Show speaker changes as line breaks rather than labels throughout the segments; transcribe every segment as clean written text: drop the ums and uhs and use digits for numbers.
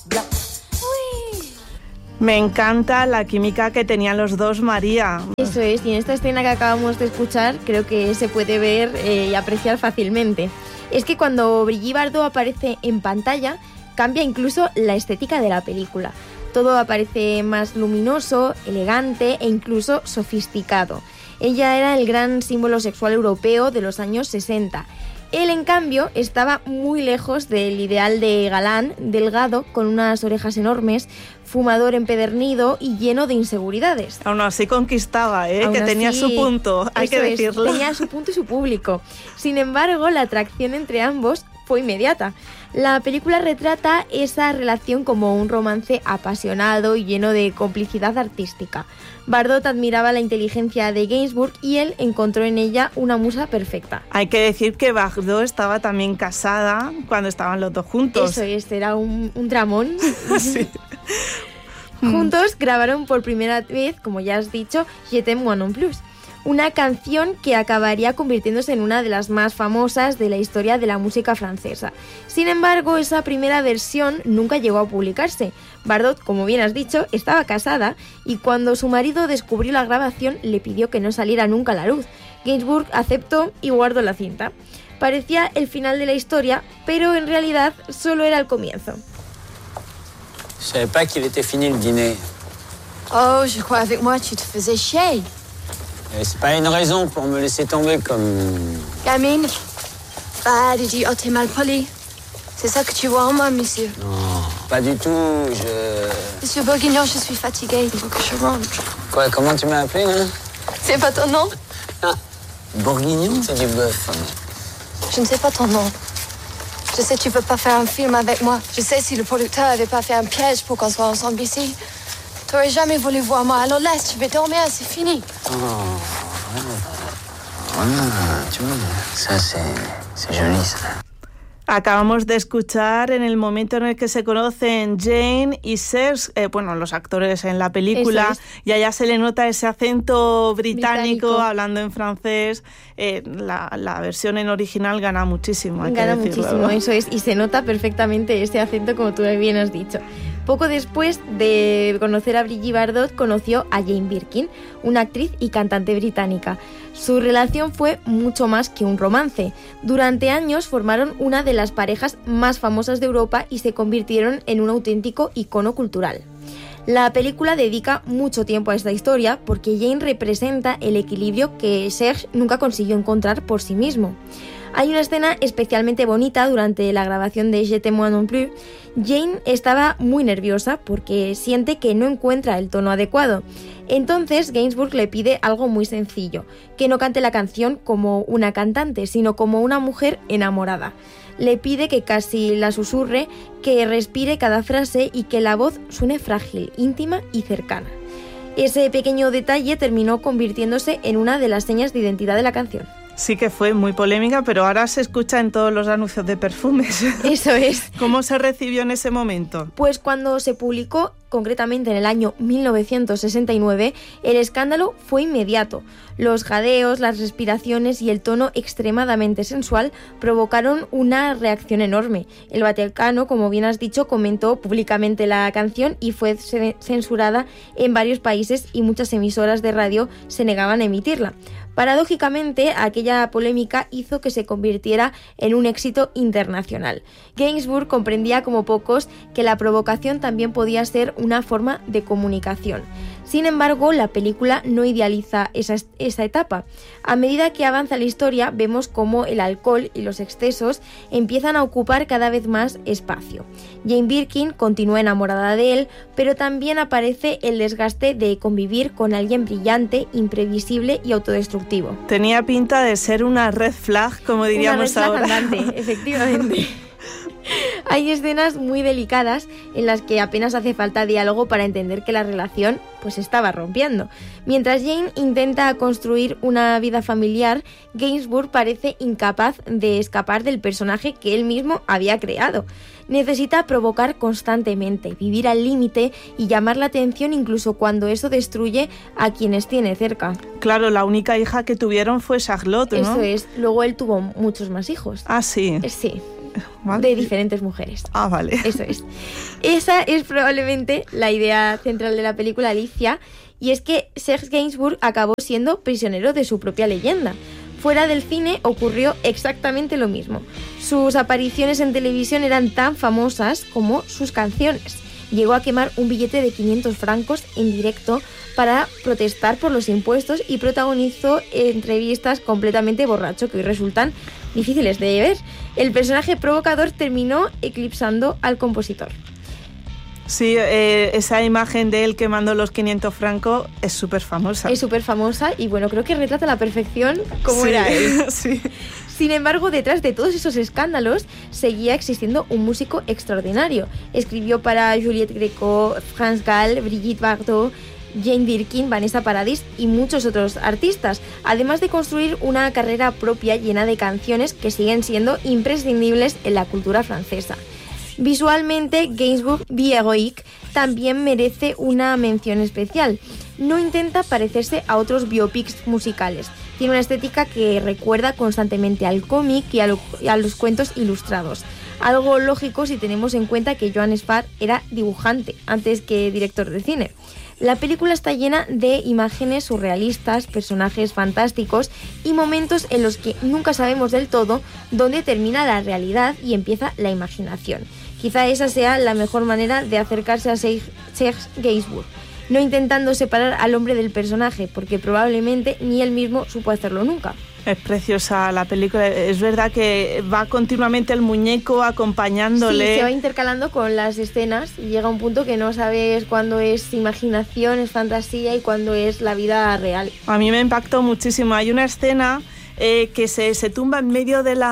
Me encanta la química que tenían los dos, María.
Eso es, y en esta escena que acabamos de escuchar creo que se puede ver y apreciar fácilmente. Es que cuando Brigitte Bardot aparece en pantalla, cambia incluso la estética de la película. Todo aparece más luminoso, elegante e incluso sofisticado. Ella era el gran símbolo sexual europeo de los años 60. Él, en cambio, estaba muy lejos del ideal de galán, delgado, con unas orejas enormes, fumador empedernido y lleno de inseguridades.
Aún así conquistaba,
Aún
que
así,
tenía su punto, hay que decirlo.
Tenía su punto y su público. Sin embargo, la atracción entre ambos fue inmediata. La película retrata esa relación como un romance apasionado y lleno de complicidad artística. Bardot admiraba la inteligencia de Gainsbourg y él encontró en ella una musa perfecta.
Hay que decir que Bardot estaba también casada cuando estaban los dos juntos.
Eso es, era un dramón.
Sí.
Juntos grabaron por primera vez, como ya has dicho, Je t'aime moi non plus, una canción que acabaría convirtiéndose en una de las más famosas de la historia de la música francesa. Sin embargo, esa primera versión nunca llegó a publicarse. Bardot, como bien has dicho, estaba casada y cuando su marido descubrió la grabación le pidió que no saliera nunca a la luz. Gainsbourg aceptó y guardó la cinta. Parecía el final de la historia, pero en realidad solo era el comienzo.
Je savais pas qu'il était fini le dîner.
Oh, je crois avec moi tu te faisais chier.
Et c'est pas une raison pour me laisser tomber comme...
Gamine, bah, Didi, oh, t'es mal poli. C'est ça que tu vois en moi, monsieur.
Non, pas du tout,
Monsieur Bourguignon, je suis fatiguée, il faut que je rentre.
Quoi, comment tu m'as appelé, là?
C'est pas ton nom?
Ah, Bourguignon, c'est du bœuf.
Je ne sais pas ton nom. Je sais que tu peux pas faire un film avec moi. Je sais si le producteur avait pas fait un piège pour qu'on soit ensemble ici. T'aurais jamais voulu voir moi, alors laisse, je vais dormir, c'est fini.
Oh, voilà, tu vois, ça c'est joli, ça.
Acabamos de escuchar en el momento en el que se conocen Jane y Serge, los actores en la película, y allá se le nota ese acento británico. Hablando en francés. La versión en original gana muchísimo, hay
gana
que decirlo,
muchísimo,
¿no?
Eso es, y se nota perfectamente ese acento, como tú bien has dicho. Poco después de conocer a Brigitte Bardot, conoció a Jane Birkin, una actriz y cantante británica. Su relación fue mucho más que un romance. Durante años formaron una de las parejas más famosas de Europa y se convirtieron en un auténtico icono cultural. La película dedica mucho tiempo a esta historia porque Jane representa el equilibrio que Serge nunca consiguió encontrar por sí mismo. Hay una escena especialmente bonita durante la grabación de Je t'aime moi non plus. Jane estaba muy nerviosa porque siente que no encuentra el tono adecuado. Entonces Gainsbourg le pide algo muy sencillo, que no cante la canción como una cantante, sino como una mujer enamorada. Le pide que casi la susurre, que respire cada frase y que la voz suene frágil, íntima y cercana. Ese pequeño detalle terminó convirtiéndose en una de las señas de identidad de la canción.
Sí que fue muy polémica, pero ahora se escucha en todos los anuncios de perfumes.
Eso es.
¿Cómo se recibió en ese momento?
Pues cuando se publicó, concretamente en el año 1969, el escándalo fue inmediato. Los jadeos, las respiraciones y el tono extremadamente sensual provocaron una reacción enorme. El Vaticano, como bien has dicho, comentó públicamente la canción y fue censurada en varios países y muchas emisoras de radio se negaban a emitirla. Paradójicamente, aquella polémica hizo que se convirtiera en un éxito internacional. Gainsbourg comprendía como pocos que la provocación también podía ser una forma de comunicación. Sin embargo, la película no idealiza esa etapa. A medida que avanza la historia, vemos cómo el alcohol y los excesos empiezan a ocupar cada vez más espacio. Jane Birkin continúa enamorada de él, pero también aparece el desgaste de convivir con alguien brillante, imprevisible y autodestructivo.
Tenía pinta de ser una red flag, como diríamos ahora.
Una red flag andante, efectivamente. Hay escenas muy delicadas en las que apenas hace falta diálogo para entender que la relación pues estaba rompiendo. Mientras Jane intenta construir una vida familiar, Gainsbourg parece incapaz de escapar del personaje que él mismo había creado. Necesita provocar constantemente, vivir al límite y llamar la atención incluso cuando eso destruye a quienes tiene cerca.
Claro, la única hija que tuvieron fue Charlotte, ¿no?
Eso es. Luego él tuvo muchos más hijos.
Ah, sí.
Sí.
¿Vale?
De diferentes mujeres.
Ah, vale.
Eso es. Esa es probablemente la idea central de la película Alicia, y es que Serge Gainsbourg acabó siendo prisionero de su propia leyenda. Fuera del cine ocurrió exactamente lo mismo. Sus apariciones en televisión eran tan famosas como sus canciones. Llegó a quemar un billete de 500 francos en directo para protestar por los impuestos y protagonizó entrevistas completamente borracho que hoy resultan difíciles de ver. El personaje provocador terminó eclipsando al compositor.
Sí, esa imagen de él quemando los 500 francos es súper famosa.
Es súper famosa y bueno, creo que retrata a la perfección cómo era él.
Sí.
Sin embargo, detrás de todos esos escándalos seguía existiendo un músico extraordinario. Escribió para Juliette Gréco, France Gall, Brigitte Bardot, Jane Birkin, Vanessa Paradis y muchos otros artistas, además de construir una carrera propia llena de canciones que siguen siendo imprescindibles en la cultura francesa. Visualmente, Gainsbourg Vie Héroïque también merece una mención especial. No intenta parecerse a otros biopics musicales. Tiene una estética que recuerda constantemente al cómic y a los cuentos ilustrados. Algo lógico si tenemos en cuenta que Joan Sfar era dibujante antes que director de cine. La película está llena de imágenes surrealistas, personajes fantásticos y momentos en los que nunca sabemos del todo dónde termina la realidad y empieza la imaginación. Quizá esa sea la mejor manera de acercarse a Serge Gainsbourg, no intentando separar al hombre del personaje, porque probablemente ni él mismo supo hacerlo nunca.
Es preciosa la película, es verdad que va continuamente el muñeco acompañándole.
Sí, se va intercalando con las escenas y llega un punto que no sabes cuándo es imaginación, es fantasía y cuándo es la vida real.
A mí me impactó muchísimo. Hay una escena que se tumba en medio de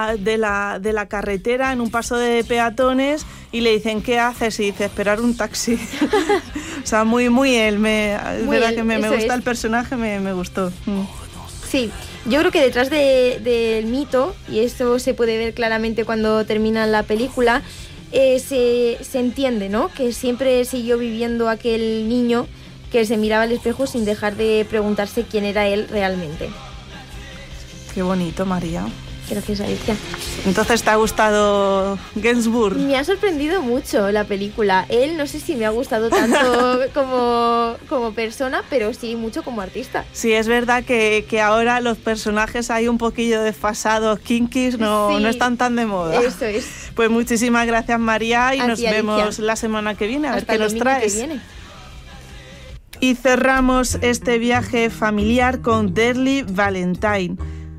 la carretera en un paso de peatones y le dicen ¿qué haces? Y dice esperar un taxi. O sea, muy él. Es verdad que me gusta el personaje, me gustó.
Sí, yo creo que detrás del mito, y esto se puede ver claramente cuando termina la película, se entiende, ¿no? Que siempre siguió viviendo aquel niño que se miraba al espejo sin dejar de preguntarse quién era él realmente.
Qué bonito, María.
Gracias, Alicia.
Entonces, ¿te ha gustado Gainsbourg?
Me ha sorprendido mucho la película. Él no sé si me ha gustado tanto como persona, pero sí mucho como artista.
Sí, es verdad que ahora los personajes hay un poquillo desfasados, kinkis, no están tan de moda.
Eso es.
Pues muchísimas gracias, María, y
a
nos
ti,
vemos
Alicia.
la semana que viene, a
Hasta
ver qué nos traes.
Que viene.
Y cerramos este viaje familiar con Deadly Valentine.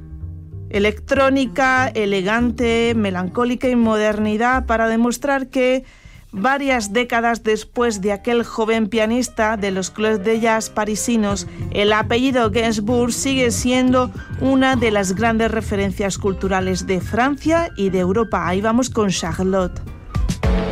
Electrónica, elegante, melancólica y modernidad para demostrar que varias décadas después de aquel joven pianista de los clubs de jazz parisinos, el apellido Gainsbourg sigue siendo una de las grandes referencias culturales de Francia y de Europa. Ahí vamos con Charlotte.